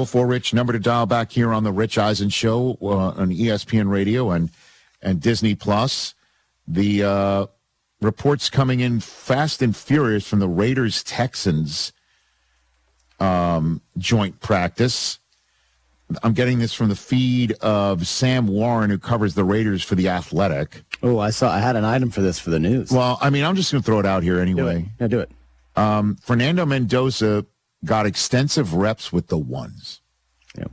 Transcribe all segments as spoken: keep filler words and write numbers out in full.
oh four Rich, number to dial back here on the Rich Eisen Show uh, on E S P N Radio and, and Disney Plus. The uh, reports coming in fast and furious from the Raiders-Texans um, joint practice. I'm getting this from the feed of Sam Warren, who covers the Raiders for The Athletic. Oh, I saw. I had an item for this for the news. Well, I mean, I'm just going to throw it out here anyway. Do it. Yeah, do it. Um, Fernando Mendoza got extensive reps with the ones. Yep.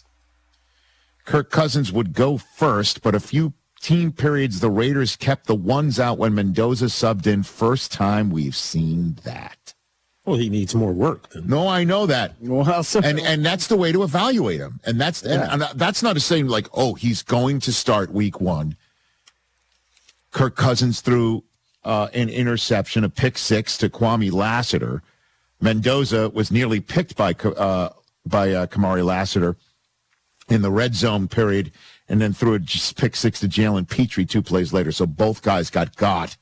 Kirk Cousins would go first, but a few team periods the Raiders kept the ones out when Mendoza subbed in. First time we've seen that. Well, he needs more work. Then. No, I know that. Well, so and and that's the way to evaluate him. And that's Yeah. and, and that's not a saying like, oh, he's going to start week one. Kirk Cousins threw uh, an interception, a pick six to Kwame Lassiter. Mendoza was nearly picked by uh, by uh, Kamari Lassiter in the red zone period, and then threw a just pick six to Jalen Petrie two plays later. So both guys got got.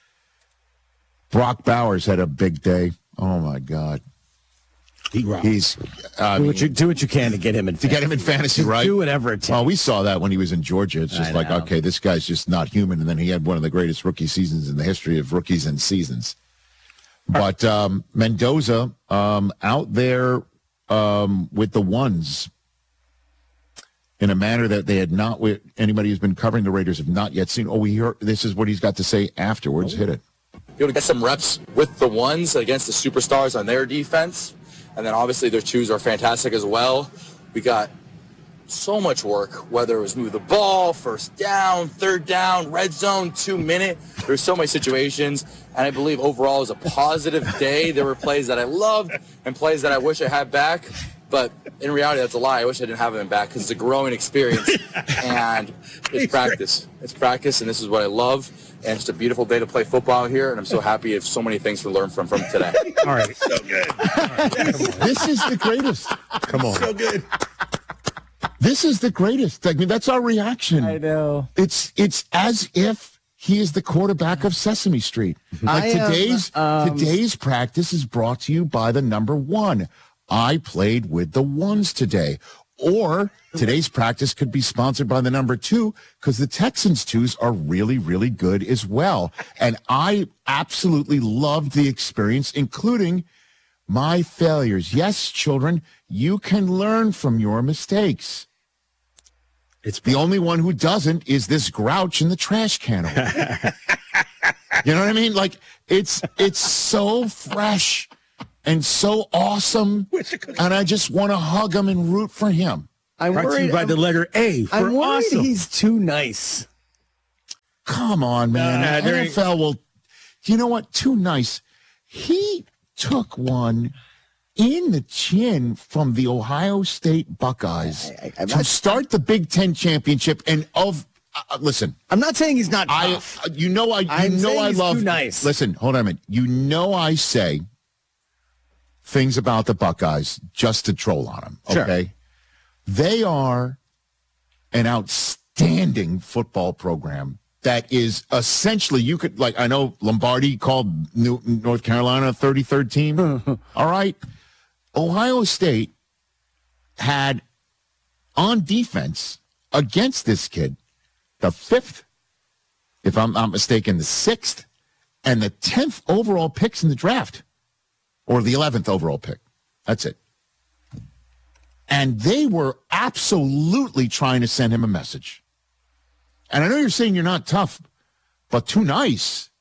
Brock Bowers had a big day. Oh my God, He rocked. he's uh, do what you do what you can to get him in to get him in fantasy, right? Do whatever it takes. Well, we saw that when he was in Georgia. It's just I like, know. okay, this guy's just not human. And then he had one of the greatest rookie seasons in the history of rookies and seasons. But um, Mendoza um, out there um, with the ones in a manner that they had not, anybody who's been covering the Raiders have not yet seen. Oh, we hear this is what he's got to say afterwards. Hit it. Be able to get some reps with the ones against the superstars on their defense. And then obviously their twos are fantastic as well. We got so much work, whether it was move the ball, first down, third down, red zone, two minute. There's so many situations. And I believe overall it was a positive day. There were plays that I loved and plays that I wish I had back. But in reality, that's a lie. I wish I didn't have them back because it's a growing experience. And it's practice. It's practice, and this is what I love. And it's a beautiful day to play football here, and I'm so happy if so many things to learn from from today. All right. So good. All right, This is the greatest. come on. So good. This is the greatest. I mean, that's our reaction. I know. It's it's as if he is the quarterback of Sesame Street. Like I am, today's um, today's practice is brought to you by the number one. I played with the ones today. Or today's practice could be sponsored by the number two because the Texans twos are really, really good as well. And I absolutely loved the experience, including my failures. Yes, children, you can learn from your mistakes. It's The only one who doesn't is this grouch in the trash can. You know what I mean? Like, it's it's so fresh and so awesome, and I just want to hug him and root for him. I'm brought to worried. you by I'm, the letter A for I'm worried awesome. he's too nice. Come on, man. Nah, there N ain't- F L will, you know what? Too nice. He took one in the chin from the Ohio State Buckeyes I- I- I'm to not- start the Big Ten championship. And of, uh, listen, I'm not saying he's not I, tough. you know, I, you I'm know, saying I he's love. too nice. Listen, hold on a minute. You know, I say things about the Buckeyes just to troll on them. Sure. Okay, they are an outstanding football program that is essentially, you could, like, I know Lombardi called New, North Carolina a thirty-third team. All right. Ohio State had on defense against this kid the fifth, if I'm not mistaken, the sixth and the tenth overall picks in the draft, or the eleventh overall pick. That's it. And they were absolutely trying to send him a message. And I know you're saying you're not tough, but too nice.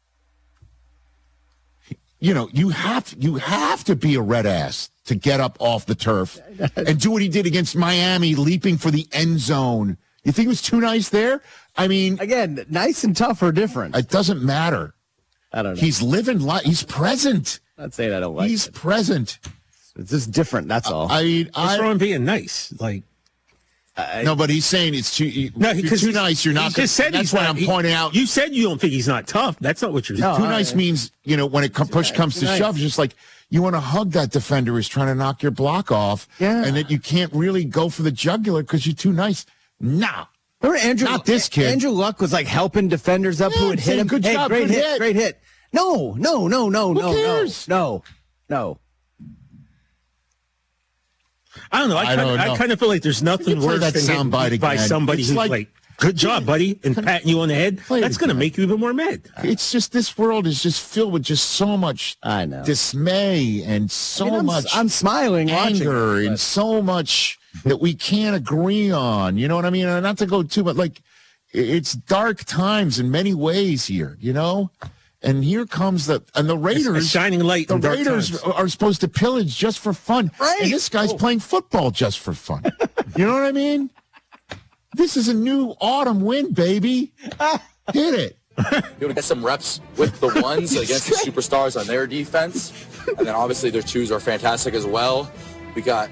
You know, you have you have to be a red ass to get up off the turf and do what he did against Miami, leaping for the end zone. You think it was too nice there? I mean, Again, nice and tough are different. it doesn't matter. I don't know. He's living life. He's present. I'm not saying I don't like He's it. present. It's just different, that's all. I mean, What's I wrong with being nice? Like, no, but he's saying it's too. You, no, you're because too he's- nice. You're he not. just Gonna, said that's he's why not- I'm he- pointing out. You said you don't think he's not tough. That's not what you're No, saying. Too I- nice means, you know, when it com- push nice, comes too to nice. shove, it's just like you want to hug that defender who's trying to knock your block off, Yeah. and that you can't really go for the jugular because you're too nice. Nah. Remember Andrew? Not this kid. Andrew Luck was like helping defenders up Yeah, who would hit saying, him. "Good hey, job, great good hit, hit." great hit. No, no, no, no, Who no, cares? no, no, no. I don't know. I I kind don't of, know. I kind of feel like there's nothing play worse that than getting soundbite beat by again. somebody It's who's like- like, "Good job, buddy," and patting you on the head. Play it That's going to again. make you even more mad. It's just this world is just filled with just so much I know. dismay and so I mean, I'm, much I'm smiling watching anger it, and but- so much that we can't agree on. You know what I mean? And not to go too, but like it's dark times in many ways here. You know, and here comes the and the A Raiders. shining light. The in dark Raiders times. are supposed to pillage just for fun, Right. and this guy's Oh. playing football just for fun. You know what I mean? This is a new autumn win, baby. Hit it. Be able to get some reps with the ones against the superstars on their defense. And then obviously their twos are fantastic as well. We got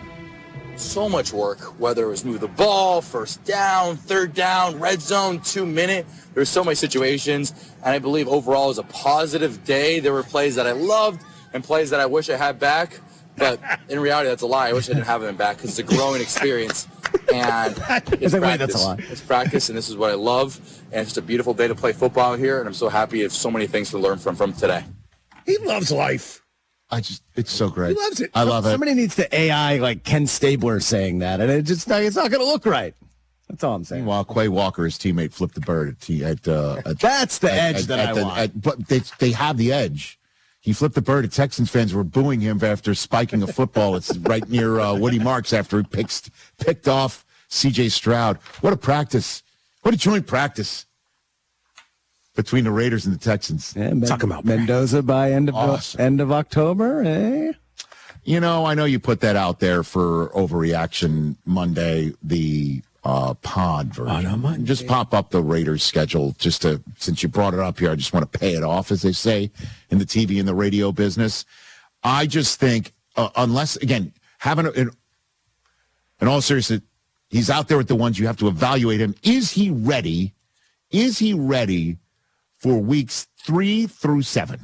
so much work, whether it was move the ball, first down, third down, red zone, two minute. There's so many situations. And I believe overall it was a positive day. There were plays that I loved and plays that I wish I had back. But in reality, that's a lie. I wish I didn't have them back because it's a growing experience. And it's like, wait, practice. that's a lie. It's practice, and this is what I love. And it's just a beautiful day to play football here. And I'm so happy of so many things to learn from from today. He loves life. I just, it's so great. He loves it. I love it. Somebody needs to A I like Ken Stabler saying that, and it just it's not going to look right. That's all I'm saying. Meanwhile, Quay Walker, his teammate, flipped the bird at, t- at, uh, at That's the at- edge at- that at I the- want. at- but they they have the edge. He flipped the bird. Texans fans were booing him after spiking a football. It's right near uh, Woody Marks after he picked picked off C J Stroud. What a practice! What a joint practice between the Raiders and the Texans. Yeah, Men- Talk about Mendoza by end of Awesome. end of October. Eh? You know, I know you put that out there for Overreaction Monday, the uh, pod version. On a Monday. Just pop up the Raiders schedule just to, since you brought it up here, I just want to pay it off, as they say in the T V and the radio business. I just think, uh, unless, again, having, a, in, in all seriousness, he's out there with the ones you have to evaluate him. Is he ready? Is he ready for weeks three through seven?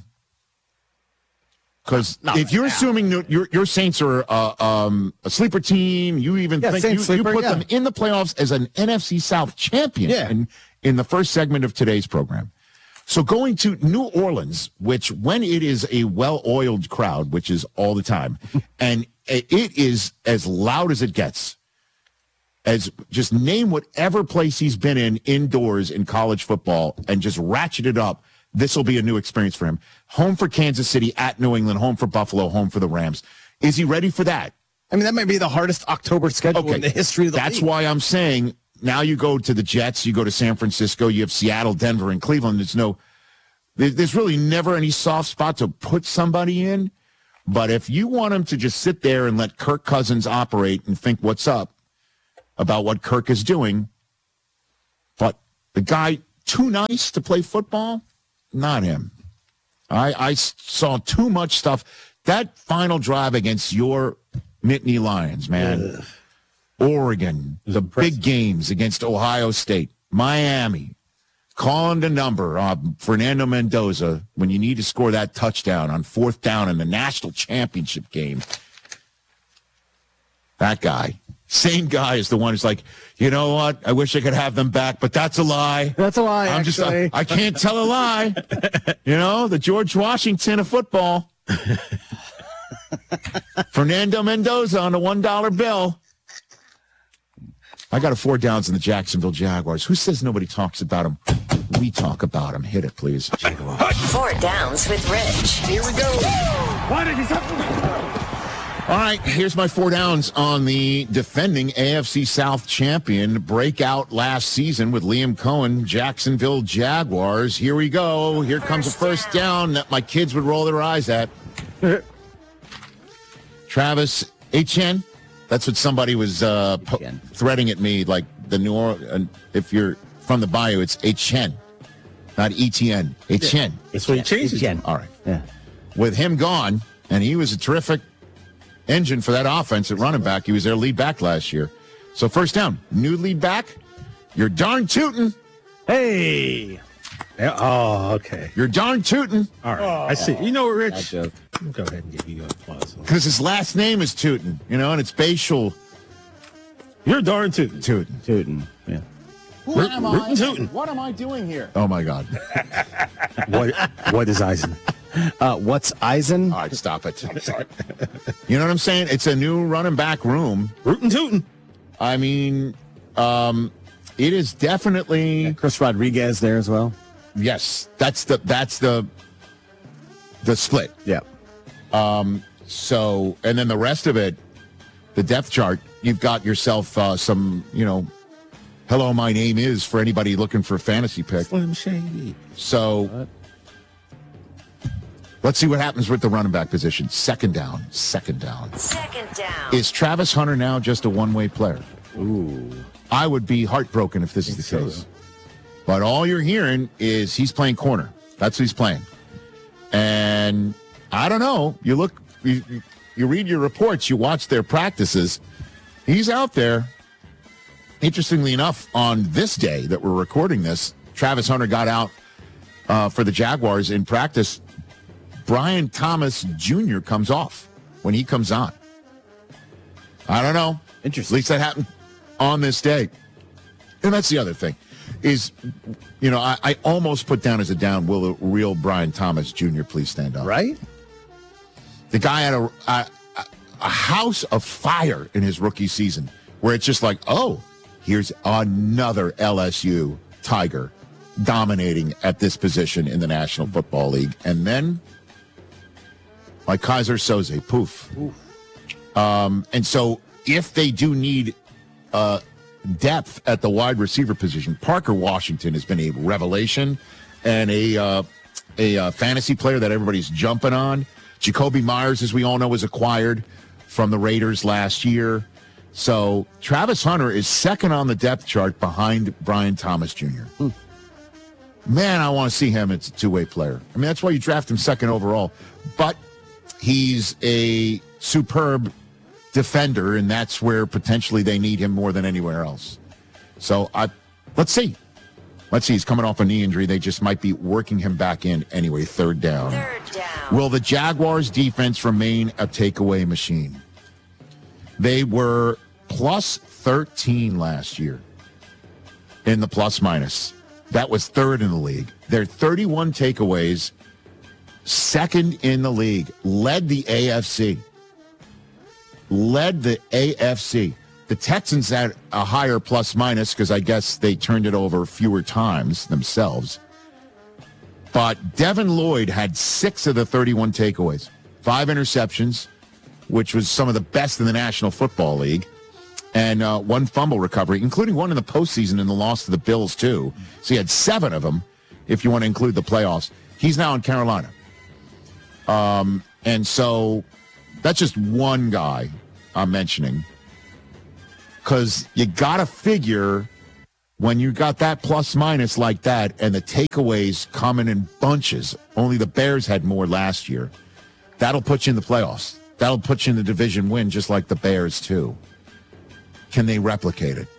Because if you're assuming that your your Saints are uh, um, a sleeper team, you even Yeah, think Saints you, you sleeper, put yeah. them in the playoffs as an N F C South champion Yeah. in, in the first segment of today's program. So going to New Orleans, which when it is a well-oiled crowd, which is all the time, and it is as loud as it gets, as just name whatever place he's been in indoors in college football and just ratchet it up. This will be a new experience for him. Home for Kansas City, at New England, home for Buffalo, home for the Rams. Is he ready for that? I mean, that might be the hardest October schedule in the history of the That's league. why I'm saying now you go to the Jets, you go to San Francisco, you have Seattle, Denver, and Cleveland. There's no, there- there's really never any soft spot to put somebody in. But if you want him to just sit there and let Kirk Cousins operate and think what's up about what Kirk is doing, but the guy too nice to play football, not him. I, I s- saw too much stuff. That final drive against your Nittany Lions, man. Oregon, the big games against Ohio State, Miami, calling the number, uh, Fernando Mendoza, when you need to score that touchdown on fourth down in the national championship game. That guy, same guy is the one who's like, you know what? I wish I could have them back, but that's a lie. That's a lie, I'm just, actually. I, I can't tell a lie. You know, the George Washington of football. Fernando Mendoza on a one dollar bill. I got a four downs in the Jacksonville Jaguars. Who says nobody talks about them? We talk about them. Hit it, please. Four Downs with Rich. Here we go. Why did he talk? All right, here's my four downs on the defending A F C South champion breakout last season with Liam Cohen, Jacksonville Jaguars. Here we go. Here comes a first down that my kids would roll their eyes at. Travis Etienne. That's what somebody was uh, po- Etienne. threading at me, like the New Orleans. Uh, if you're from the bayou, it's Etienne, not E T N. Etienne. That's what he changed it. Etienne. to. All right. Yeah. With him gone, and he was a terrific engine for that offense at running back. He was their lead back last year. So first down, new lead back. You're darn tootin'. Hey. Yeah, oh, okay. You're darn tootin'. All right. I see. You know what, That Rich? joke. I'll go ahead and give you applause. Because his last name is Tootin', you know, and it's Bashal You're darn tootin'. Tootin'. Tootin'. Yeah. Who am I? Rootin' tootin'. What am I doing here? Oh, my God. What, what is Eisen? Uh, what's Eisen? All right, stop it. I'm sorry. You know what I'm saying? It's a new running back room. Rootin' tootin'. I mean, um, it is definitely Chris Rodriguez there as well. yes. That's the that's the the split. Yeah. So, and then the rest of it, the depth chart. You've got yourself uh, some, you know, hello, my name is for anybody looking for a fantasy pick. Slim Shady. So, let's see what happens with the running back position. Second down, second down. Second down. Is Travis Hunter now just a one-way player? Ooh. I would be heartbroken if this is the so. case. But all you're hearing is he's playing corner. That's what he's playing. And I don't know. You look, you, you read your reports, you watch their practices. He's out there. Interestingly enough, on this day that we're recording this, Travis Hunter got out uh, for the Jaguars in practice. Brian Thomas Junior comes off when he comes on. I don't know. Interesting. At least that happened on this day. And that's the other thing is, you know, I, I almost put down as a down, will the real Brian Thomas Junior please stand up? Right? The guy had a, a, a house of fire in his rookie season where it's just like, oh, here's another L S U Tiger dominating at this position in the National Football League. And then, like Kaiser Soze, poof. Um, and so if they do need uh, depth at the wide receiver position, Parker Washington has been a revelation and a, uh, a uh, fantasy player that everybody's jumping on. Jacoby Myers, as we all know, was acquired from the Raiders last year. So Travis Hunter is second on the depth chart behind Brian Thomas Junior Hmm. Man, I want to see him as a two-way player. I mean, that's why you draft him second overall. But he's a superb defender, and that's where potentially they need him more than anywhere else. So I, let's see. Let's see. He's coming off a knee injury. They just might be working him back in anyway. Third down. Third down. Will the Jaguars' defense remain a takeaway machine? They were plus thirteen last year in the plus minus. That was third in the league. They're thirty-one takeaways, second in the league, led the A F C. Led the A F C. The Texans had a higher plus minus because I guess they turned it over fewer times themselves. But Devin Lloyd had six of the thirty-one takeaways, five interceptions, which was some of the best in the National Football League, and uh, one fumble recovery, including one in the postseason in the loss to the Bills, too. So he had seven of them, if you want to include the playoffs. He's now in Carolina. Um, and so that's just one guy I'm mentioning. Because you got to figure when you got that plus minus like that and the takeaways coming in bunches, only the Bears had more last year, that'll put you in the playoffs. That'll put you in the division win just like the Bears, too. Can they replicate it?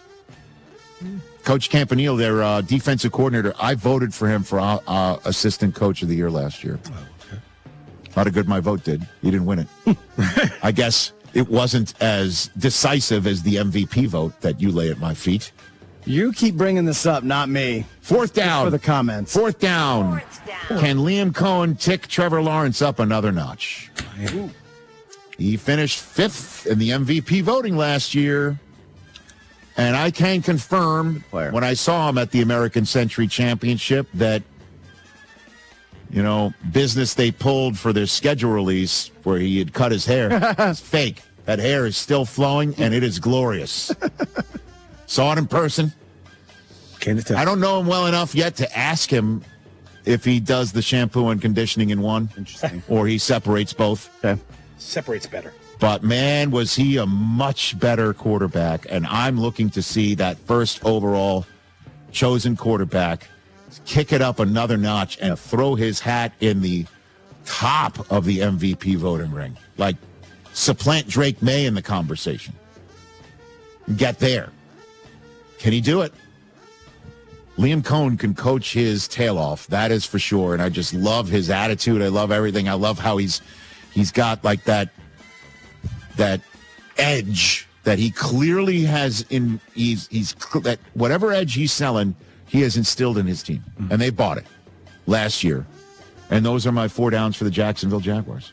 Coach Campanile, their uh, defensive coordinator, I voted for him for uh, uh, assistant coach of the year last year. Oh, okay. A lot of good my vote did. He didn't win it. I guess it wasn't as decisive as the M V P vote that you lay at my feet. You keep bringing this up, not me. Fourth down. For the comments. Fourth down. Fourth down. Can Liam Cohen tick Trevor Lawrence up another notch? He finished fifth in the M V P voting last year. And I can confirm when I saw him at the American Century Championship that, you know, business they pulled for their schedule release where he had cut his hair. It's fake. That hair is still flowing, and it is glorious. Saw it in person. Can't attest. I don't know him well enough yet to ask him if he does the shampoo and conditioning in one. Interesting. Or he separates both. Okay. Separates better. But, man, was he a much better quarterback. And I'm looking to see that first overall chosen quarterback kick it up another notch and throw his hat in the top of the M V P voting ring. Like, supplant Drake May in the conversation. Get there. Can he do it? Liam Cohen can coach his tail off. That is for sure. And I just love his attitude. I love everything. I love how he's he's got like that that edge that he clearly has in he's he's that whatever edge he's selling, he has instilled in his team. Mm-hmm. And they bought it last year. And those are my four downs for the Jacksonville Jaguars.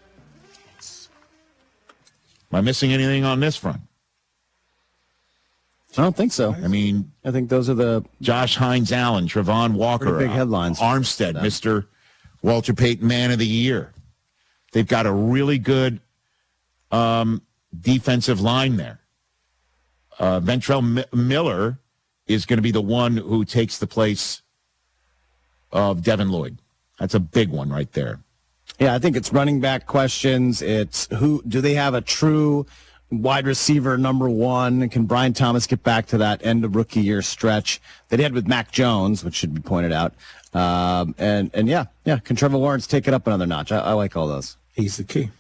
Am I missing anything on this front? I don't think so. I mean, I think those are the Josh Hines Allen, Trevon Walker, Pretty big headlines. Armstead, Mister Walter Payton Man of the Year. They've got a really good um, defensive line there. Uh, Ventrell M- Miller is going to be the one who takes the place of Devin Lloyd. That's a big one right there. Yeah, I think it's running back questions. It's who do they have a true wide receiver number one? Can Brian Thomas get back to that end of rookie year stretch that he had with Mac Jones, which should be pointed out? Um, and and yeah, yeah, can Trevor Lawrence take it up another notch? I, I like all those. He's the key.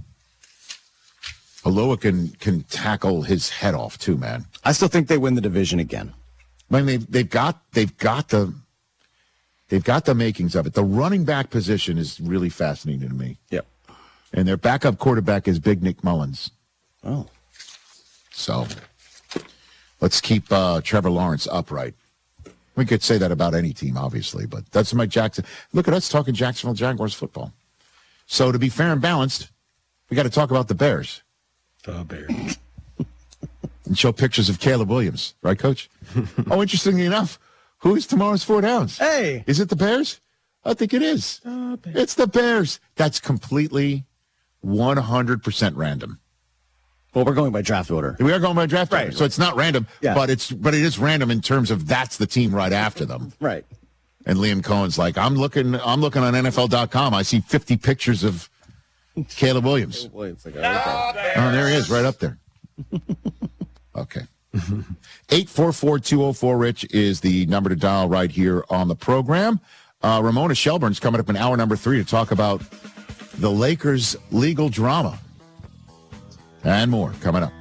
Aloha can can tackle his head off too, man. I still think they win the division again. I mean, they've they've got they've got the they've got the makings of it. The running back position is really fascinating to me. Yep. And their backup quarterback is Big Nick Mullins. Oh. So let's keep uh, Trevor Lawrence upright. We could say that about any team, obviously, but that's Mike Jackson. Look at us talking Jacksonville Jaguars football. So to be fair and balanced, we got to talk about the Bears. The Bears. And show pictures of Caleb Williams, right, Coach? Oh, interestingly enough, who is tomorrow's four downs? Hey. Is it the Bears? I think it is. The Bears. It's the Bears. That's completely one hundred percent random. Well, we're going by draft order. We are going by draft order, Right. so it's not random, Yeah. but it's but it is random in terms of that's the team right after them. Right. And Liam Cohen's like, I'm looking, I'm looking on N F L dot com. I see fifty pictures of Caleb Williams. Boy, it's like, okay. Oh, there he is, right up there. Okay. eight four four, two oh four, Rich is the number to dial right here on the program. Uh, Ramona Shelburne's coming up in hour number three to talk about the Lakers' legal drama. And more coming up.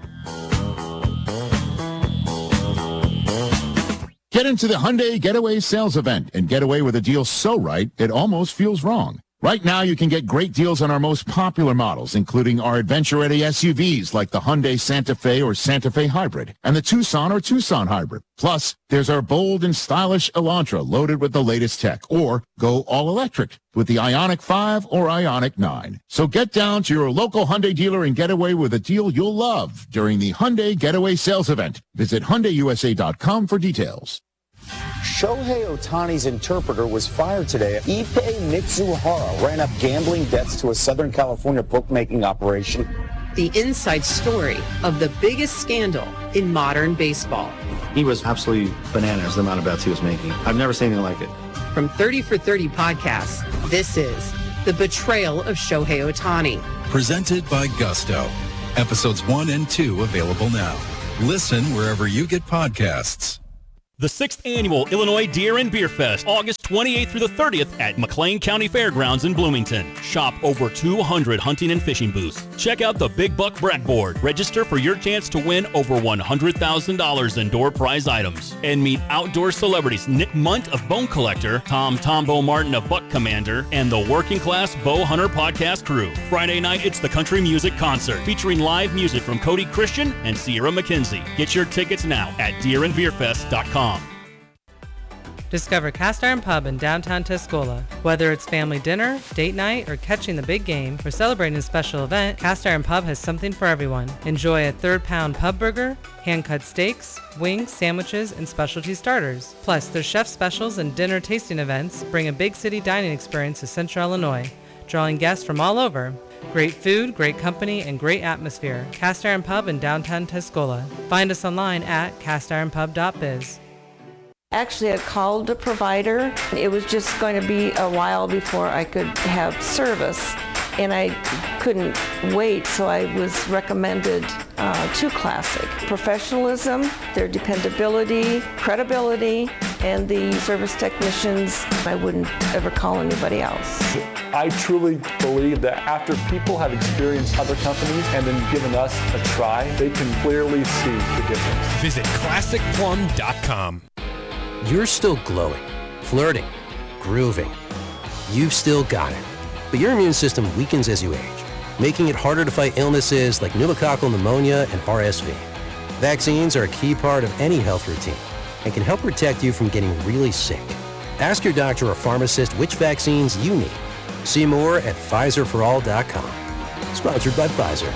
Get into the Hyundai Getaway Sales Event and get away with a deal so right, it almost feels wrong. Right now, you can get great deals on our most popular models, including our adventure-ready S U Vs like the Hyundai Santa Fe or Santa Fe Hybrid and the Tucson or Tucson Hybrid. Plus, there's our bold and stylish Elantra loaded with the latest tech, or go all-electric with the Ioniq five or Ioniq nine. So get down to your local Hyundai dealer and get away with a deal you'll love during the Hyundai Getaway Sales Event. Visit Hyundai U S A dot com for details. Shohei Ohtani's interpreter was fired today. Ippei Mitsuhara ran up gambling debts to a Southern California bookmaking operation. The inside story of the biggest scandal in modern baseball. He was absolutely bananas, the amount of bets he was making. I've never seen anything like it. From thirty for thirty podcasts, this is The Betrayal of Shohei Ohtani. Presented by Gusto. Episodes one and two available now. Listen wherever you get podcasts. The sixth Annual Illinois Deer and Beer Fest, August twenty-eighth through the thirtieth at McLean County Fairgrounds in Bloomington. Shop over two hundred hunting and fishing booths. Check out the Big Buck Brackboard. Register for your chance to win over one hundred thousand dollars in door prize items. And meet outdoor celebrities Nick Munt of Bone Collector, Tom Tombo Martin of Buck Commander, and the Working Class Bow Hunter podcast crew. Friday night, it's the Country Music Concert, featuring live music from Cody Christian and Sierra McKenzie. Get your tickets now at deer and beer fest dot com. Discover Cast Iron Pub in downtown Tuscola. Whether it's family dinner, date night, or catching the big game, or celebrating a special event, Cast Iron Pub has something for everyone. Enjoy a third pound pub burger, hand-cut steaks, wings, sandwiches, and specialty starters. Plus, their chef specials and dinner tasting events bring a big city dining experience to Central Illinois, drawing guests from all over. Great food, great company, and great atmosphere. Cast Iron Pub in downtown Tuscola. Find us online at cast iron pub dot biz. Actually, I called a provider. It was just going to be a while before I could have service, and I couldn't wait, so I was recommended uh, to Classic. Professionalism, their dependability, credibility, and the service technicians, I wouldn't ever call anybody else. I truly believe that after people have experienced other companies and then given us a try, they can clearly see the difference. Visit classic plum dot com. You're still glowing, flirting, grooving. You've still got it. But your immune system weakens as you age, making it harder to fight illnesses like pneumococcal pneumonia and R S V. Vaccines are a key part of any health routine and can help protect you from getting really sick. Ask your doctor or pharmacist which vaccines you need See more at Pfizer for all dot com. Sponsored by Pfizer.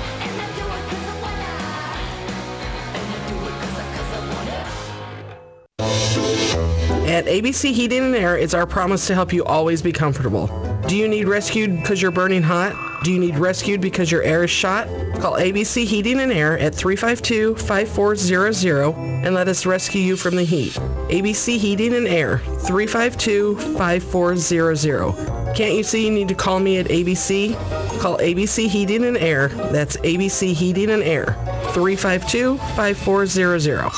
At A B C Heating and Air, it's our promise to help you always be comfortable. Do you need rescued because you're burning hot? Do you need rescued because your air is shot? Call A B C Heating and Air at three five two, five four zero zero and let us rescue you from the heat. A B C Heating and Air, three five two, five four zero zero. Can't you see you need to call me at A B C? Call A B C Heating and Air. That's A B C Heating and Air, three five two, five four zero zero.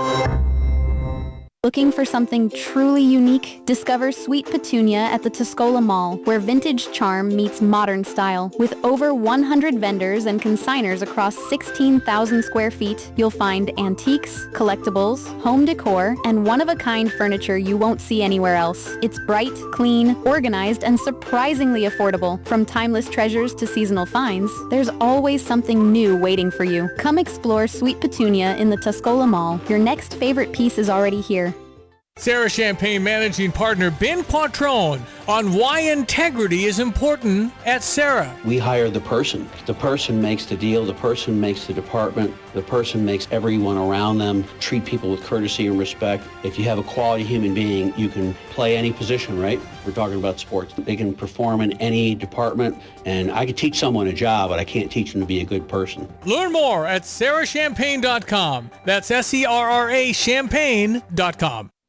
Looking for something truly unique? Discover Sweet Petunia at the Tuscola Mall, where vintage charm meets modern style. With over one hundred vendors and consigners across sixteen thousand square feet, you'll find antiques, collectibles, home decor, and one-of-a-kind furniture you won't see anywhere else. It's bright, clean, organized, and surprisingly affordable. From timeless treasures to seasonal finds, there's always something new waiting for you. Come explore Sweet Petunia in the Tuscola Mall. Your next favorite piece is already here. Sarah Champagne Managing Partner Ben Quattrone on why integrity is important at Sarah. We hire the person. The person makes the deal. The person makes the department. The person makes everyone around them treat people with courtesy and respect. If you have a quality human being, you can play any position, right? We're talking about sports. They can perform in any department, and I could teach someone a job, but I can't teach them to be a good person. Learn more at sarah champagne dot com. That's S E R R A champagne dot com.